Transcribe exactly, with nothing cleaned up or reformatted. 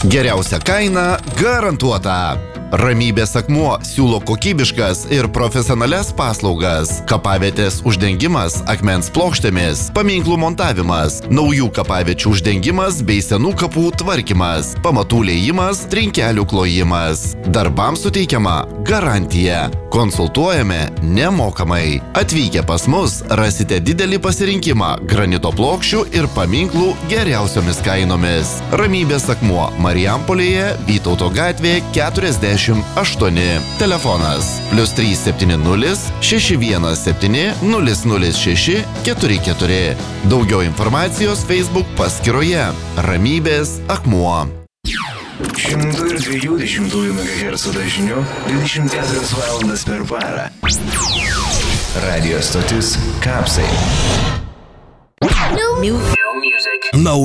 Geriausia kaina garantuota. Ramybės akmuo siūlo kokybiškas ir profesionalias paslaugas. Kapavietės uždengimas akmens plokštėmis, paminklų montavimas, naujų kapaviečių uždengimas bei senų kapų tvarkymas, pamatų liejimas, trinkelių klojimas. Darbams suteikiama garantija. Konsultuojame nemokamai. Atvykę pas mus rasite didelį pasirinkimą granito plokščių ir paminklų geriausiomis kainomis. Ramybės akmuo Marijampolėje, Vytauto gatvė keturiasdešimt aštuoni. Telefonas plius trys septyni nulis šeši vienas septyni nulis nulis šeši keturi keturi. Daugiau informacijos Facebook paskyroje Ramybės akmuo. Šimtų ir dviejų dešimtųjų megahercų dažniu dvidešimt keturias valandas per parą. Radio stotis Kapsai. New music. Now